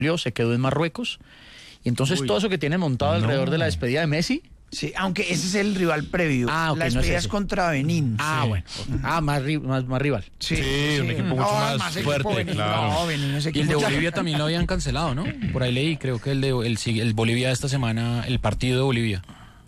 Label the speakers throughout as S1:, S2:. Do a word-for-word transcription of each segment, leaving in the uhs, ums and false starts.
S1: se quedó en Marruecos. Y entonces Uy, todo eso que tiene montado no. alrededor de la despedida de Messi.
S2: Sí, aunque ese es el rival previo.
S1: Ah, okay,
S2: la despedida no es,
S1: es
S2: contra Benín.
S1: Ah,
S2: sí.
S1: bueno. Ah, más, más, más rival.
S3: Sí, sí,
S2: sí,
S3: un equipo
S2: no,
S3: mucho más,
S2: más
S3: fuerte.
S2: Benín,
S3: Claro.
S2: No, Benín, ese
S4: y el de Bolivia también lo habían cancelado, ¿no? Por ahí leí, creo que el de el, el Bolivia de esta semana, el partido de Bolivia.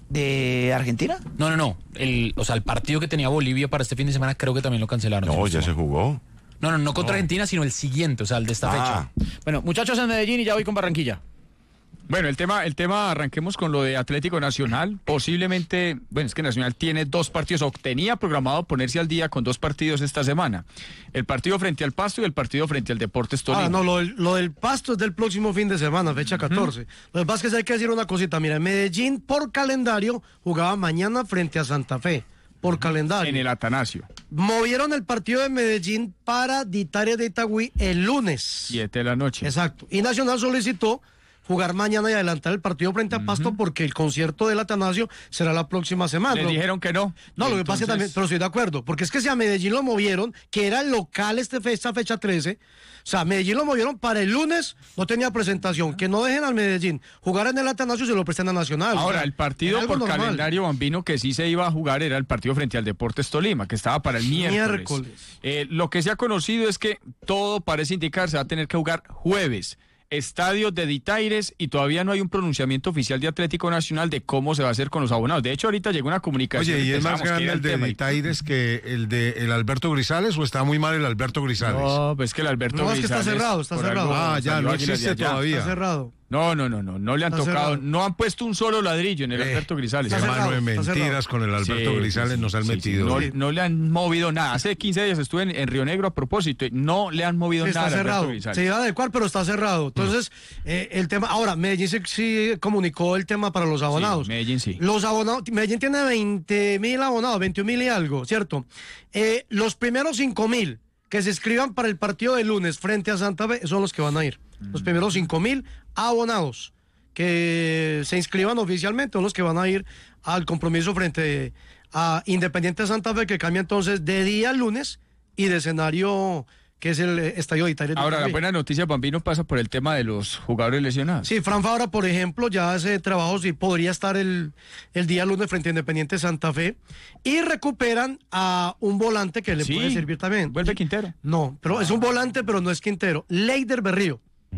S2: ¿De Argentina?
S4: No, no, no. El, o sea, el partido que tenía Bolivia para este fin de semana creo que también lo cancelaron.
S5: No, ya se jugó.
S4: No, no, no contra no. Argentina, sino el siguiente, o sea, el de esta
S5: ah.
S4: fecha.
S1: Bueno, muchachos en Medellín y ya voy con Barranquilla.
S6: Bueno, el tema, el tema, arranquemos con lo de Atlético Nacional. Posiblemente, bueno, es que Nacional tiene dos partidos, o tenía programado ponerse al día con dos partidos esta semana. El partido frente al Pasto y el partido frente al Deportes Tolima.
S3: Ah, no, lo, lo del Pasto es del próximo fin de semana, fecha catorce. Uh-huh. Lo que pasa es que hay que decir una cosita. Mira, Medellín por calendario jugaba mañana frente a Santa Fe. Por calendario.
S6: En el Atanasio.
S3: Movieron el partido de Medellín para Ditaria de Itagüí el lunes.
S6: Siete de la noche.
S3: Exacto. Y Nacional solicitó jugar mañana y adelantar el partido frente a uh-huh. Pasto porque el concierto del Atanasio será la próxima semana.
S6: Le
S3: ¿no?
S6: dijeron que no.
S3: No, lo
S6: entonces...
S3: que pasa es que también, pero estoy de acuerdo, porque es que si a Medellín lo movieron, que era el local este fe, esta fecha trece, o sea, Medellín lo movieron para el lunes, no tenía presentación, que no dejen al Medellín jugar en el Atanasio y se lo presten a Nacional.
S6: Ahora,
S3: o sea,
S6: el partido por normal. Calendario bambino que sí se iba a jugar era el partido frente al Deportes Tolima, que estaba para el miércoles. miércoles. Eh, lo que se ha conocido es que todo parece indicar se va a tener que jugar jueves. Estadios de Ditaires y todavía no hay un pronunciamiento oficial de Atlético Nacional de cómo se va a hacer con los abonados. De hecho, ahorita llegó una comunicación.
S5: Oye, ¿y es más grande el de Ditaires que el de el Alberto Grisales o está muy mal el Alberto Grisales?
S6: No, pues que el Alberto
S3: no,
S6: Grisales...
S3: No, es que está cerrado, está cerrado.
S5: Ah, ya, no existe todavía.
S3: Está cerrado.
S6: No, no, no, no, no le han
S3: está
S6: tocado,
S3: cerrado.
S6: no han puesto un solo ladrillo en el eh, Alberto Grisales.
S5: Hermano de mentiras con el Alberto sí, Grisales sí, nos han sí, metido.
S6: Sí, no, no le han movido nada. Hace quince días estuve en, en Río Negro a propósito y no le han movido
S3: está
S6: nada al
S3: cerrado.
S6: Alberto Grisales.
S3: Se iba a adecuar, pero está cerrado. Entonces, mm. eh, el tema, ahora, Medellín sí, sí comunicó el tema para los abonados.
S6: Sí, Medellín sí.
S3: Los abonados, Medellín tiene veinte mil abonados, veintiún mil y algo, ¿cierto? Eh, los primeros cinco mil que se inscriban para el partido de lunes frente a Santa Fe son los que van a ir. Mm. Los primeros cinco mil abonados que se inscriban oficialmente son los que van a ir al compromiso frente a Independiente Santa Fe, que cambia entonces de día al lunes y de escenario, que es el estadio de Italia.
S6: Ahora, la buena noticia, Bambino, pasa por el tema de los jugadores lesionados.
S3: Sí, Fran Fabra, por ejemplo, ya hace trabajos y podría estar el, el día lunes frente a Independiente Santa Fe. Y recuperan a un volante que le sí, puede servir también.
S6: ¿Vuelve Quintero?
S3: No, pero ah. es un volante, pero no es Quintero. Leider Berrío.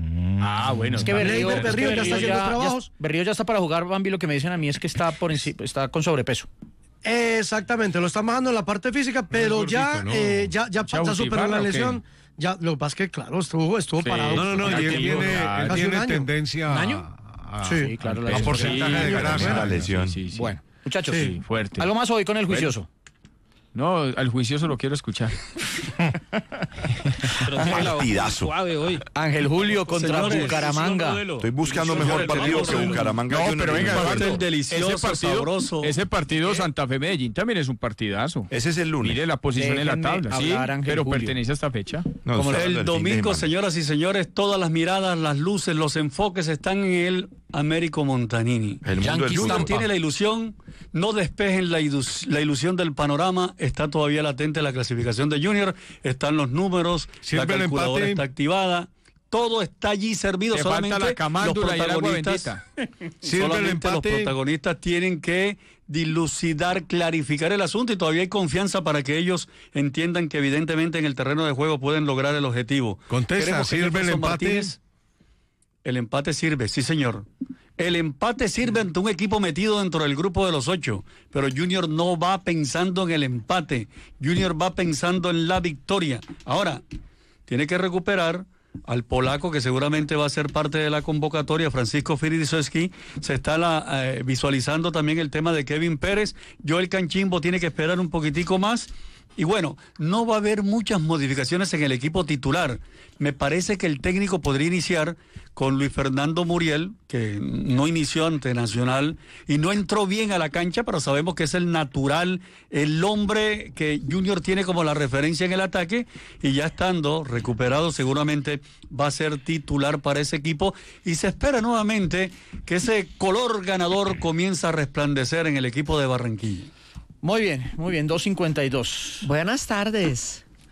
S6: Ah, bueno.
S1: Es que Berrío,
S3: Berrío, Berrío
S1: es que
S3: ya está haciendo
S1: ya,
S3: trabajos.
S1: Ya, Berrío ya está para jugar, Bambi. Lo que me dicen a mí es que está por encima, está con sobrepeso.
S3: Exactamente, lo están bajando en la parte física, pero no ya, gordito, no. eh, ya, ya, ya, ya superó la lesión. Ya, lo que pasa es que, claro, estuvo, estuvo sí. parado.
S5: No, no, no, y él tiene, él tiene tendencia
S1: ¿Un año?
S5: a,
S3: sí,
S1: sí, claro,
S5: a, a porcentaje
S6: sí,
S5: de grasa.
S6: La lesión. Sí, sí.
S1: Bueno, muchachos,
S6: sí, fuerte.
S1: Algo más hoy con el juicioso.
S6: Bueno. No, al juicioso lo quiero escuchar.
S5: Partidazo.
S1: Hoy. Ángel Julio contra
S7: Señores,
S1: Bucaramanga.
S5: Estoy buscando mejor el partido que Bucaramanga.
S6: No, pero venga,
S7: el delicioso,
S6: ese partido,
S7: sabroso.
S6: Ese partido ¿Eh? Santa Fe Medellín también es un partidazo.
S5: Ese es el lunes.
S6: Mire la posición
S1: Déjenme
S6: en la tabla, sí, pero
S1: Julio.
S6: pertenece a esta fecha.
S7: No, Como el domingo, señoras y señores, todas las miradas, las luces, los enfoques están en el Américo Montanini.
S5: El mundo del
S7: Junior tiene la ilusión, no despejen la, ilus la ilusión del panorama, está todavía latente la clasificación de Junior, están los números, la calculadora está activada, todo está allí servido,
S6: Te
S7: solamente
S6: falta la camándula
S7: los
S6: y el agua
S7: protagonistas,
S5: Sirve el
S7: solamente los protagonistas tienen que dilucidar, clarificar el asunto y todavía hay confianza para que ellos entiendan que evidentemente en el terreno de juego pueden lograr el objetivo.
S5: Contesta, ¿sirve el empate?
S7: Martínez, el empate sirve, sí señor. El empate sirve ante un equipo metido dentro del grupo de los ocho, pero Junior no va pensando en el empate, Junior va pensando en la victoria. Ahora, tiene que recuperar al polaco que seguramente va a ser parte de la convocatoria, Francisco Firidisowski. Se está la, eh, visualizando también el tema de Kevin Pérez. Joel Canchimbo tiene que esperar un poquitico más. Y bueno, no va a haber muchas modificaciones en el equipo titular. Me parece que el técnico podría iniciar con Luis Fernando Muriel, que no inició ante Nacional y no entró bien a la cancha, pero sabemos que es el natural, el hombre que Junior tiene como la referencia en el ataque, y ya estando recuperado seguramente va a ser titular para ese equipo y se espera nuevamente que ese color ganador comience a resplandecer en el equipo de Barranquilla.
S1: Muy bien, muy bien, dos cincuenta y dos.
S8: Buenas tardes.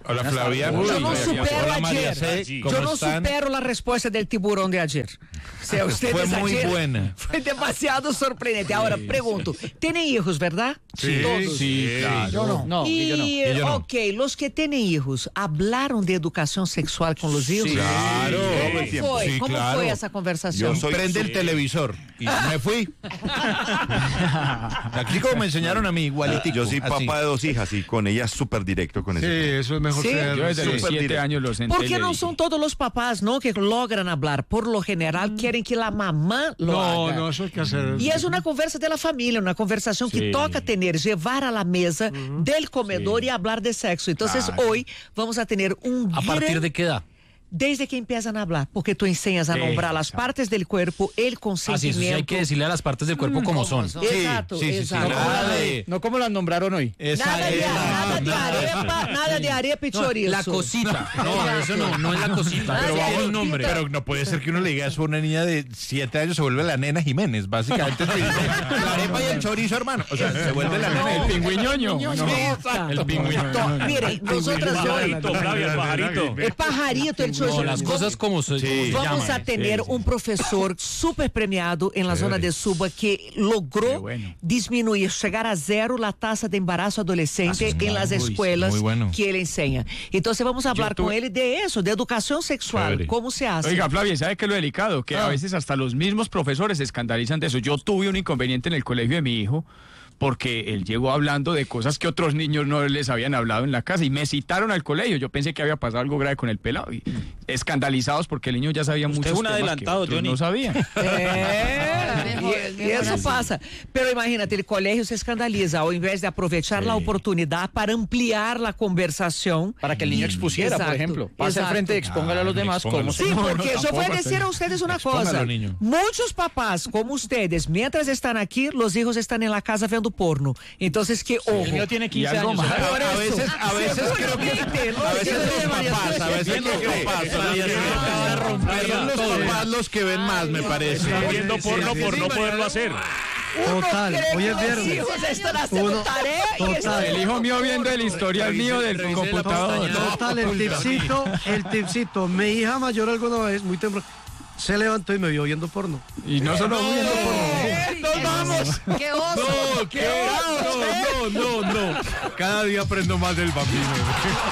S8: Hola, Flavia.
S9: Uy,
S8: Yo
S9: no
S8: Uy,
S9: supero
S8: hola, María
S9: ayer.
S8: C. ¿Cómo
S9: Yo no
S8: están?
S9: supero la respuesta del tiburón de ayer. O sea, ustedes
S8: Fue muy
S9: ayer
S8: buena.
S9: Fue demasiado sorprendente. Ahora, pregunto, ¿tienen hijos, verdad?
S5: Sí,
S9: Todos.
S6: Sí, claro.
S2: Yo no.
S1: No,
S9: Y,
S1: y yo no.
S9: eh,
S8: Y yo no.
S9: ok, los que tienen hijos, ¿hablaron de educación sexual con los hijos?
S8: Claro.
S9: ¿Cómo
S8: Sí,
S9: fue?
S8: sí,
S9: ¿Cómo
S8: claro.
S9: fue esa conversación?
S8: Yo soy Prende el televisor y me fui. Aquí como me enseñaron a mí, igualitico.
S10: Yo soy
S8: así.
S10: papá de dos hijas y con ellas súper directo con
S5: Sí,
S10: ese.
S5: eso es mejor
S9: Sí.
S5: ser.
S6: Yo desde los
S10: Súper
S6: siete
S10: directo.
S6: años los senté.
S9: Porque
S6: y le
S9: no
S6: dije,
S9: son todos los papás, ¿no? Que logran hablar. Por lo general, quieren que la mamá lo
S5: No,
S9: haga.
S5: no, eso hay que hacer.
S9: Y es una conversa de la familia, una conversación que
S6: Sí.
S9: toca tener, llevar a la mesa del comedor y hablar de sexo. Entonces,
S6: Claro.
S9: hoy vamos a tener un
S4: ¿A partir
S9: gran-
S4: de qué edad?
S9: Desde que empiezan a hablar, porque tú enseñas a nombrar las partes del cuerpo, el
S4: Así
S9: consentimiento.
S4: eso sí hay que decirle a las partes del cuerpo como son.
S9: Exacto,
S8: sí, sí, sí,
S9: exacto.
S8: nada de-
S1: No como las nombraron hoy.
S8: Esa
S9: Nada de,
S8: es la-
S9: nada de
S8: nada de eso.
S9: arepa, nada de arepa y chorizo.
S4: La cosita. No, eso no, no es la cosita.
S9: Ah,
S4: Pero
S9: sí,
S4: bajo
S9: sí,
S4: el nombre.
S8: Pero no puede ser que uno le diga eso a una niña de siete años, se vuelve la nena Jiménez, básicamente. La arepa y el chorizo, hermano. O sea, se vuelve la nena.
S6: El pingüiñoño. No.
S4: El pingüino.
S9: Mire, nosotros
S5: Flavio, el pajarito.
S9: el pajarito, el chorizo.
S4: No, las cosas como se, como se
S9: Vamos
S4: llaman.
S9: a tener un profesor súper premiado en la zona de Suba que
S6: Qué
S9: logró
S6: bueno.
S9: disminuir, llegar a cero la tasa de embarazo adolescente en las
S8: Uy,
S9: escuelas
S8: muy bueno.
S9: que él enseña. Entonces vamos a hablar
S6: tuve-
S9: con él de eso, de educación sexual,
S8: Chévere.
S9: cómo se hace.
S6: Oiga, Flavia, ¿sabe qué es lo delicado? Que a veces hasta los mismos profesores se escandalizan de eso. Yo tuve un inconveniente en el colegio de mi hijo porque él llegó hablando de cosas que otros niños no les habían hablado en la casa y me citaron al colegio. Yo pensé que había pasado algo grave con el pelado y escandalizados porque el niño ya sabía muchos
S11: es un
S6: temas
S11: adelantado,
S6: que otros
S11: Johnny.
S6: no sabían.
S9: É, e, e isso passa. Pero imagínate, el colegio se escandaliza ao invés de aprovechar la oportunidad para ampliar la conversación.
S1: Para que el niño expusiera, por
S9: Exacto,
S1: ejemplo. Pase al
S9: exacto.
S1: frente y expóngale a los demás cómo se...
S9: Sí, porque yo
S6: tampoco,
S9: voy a decir a ustedes una cosa.
S8: Expóngalo, niño.
S9: Muchos papás, como ustedes, mientras están aquí, los hijos están en la casa viendo porno. Entonces, que ojo.
S1: El mío tiene quince
S6: Y algo
S1: años.
S6: más.
S1: ¿eh?
S9: Por
S8: A
S9: eso.
S8: veces, a veces creo que, a veces los papás, a veces los papás, son los papás los que ven más, me parece.
S11: Viendo porno por no poderlo hacer.
S3: Total,
S9: cree
S3: hoy
S9: que
S3: es
S9: los
S3: viernes.
S9: hijos están haciendo
S3: Uno-
S9: tarea y
S3: total.
S6: El hijo mío viendo el historial mío del computador.
S3: Total, el tipcito, el tipcito. Mi hija mayor alguna vez, muy temprano, se levantó y me vio viendo porno.
S6: Y no solo viendo porno.
S8: ¡Nos vamos!
S9: ¡Qué oso!
S8: No, qué no, no, no, no. Cada día aprendo más del bambino.